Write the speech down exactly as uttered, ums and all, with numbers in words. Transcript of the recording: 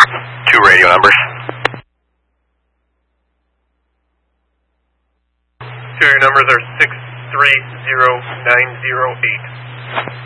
Two radio numbers. Two numbers are six three zero nine zero eight.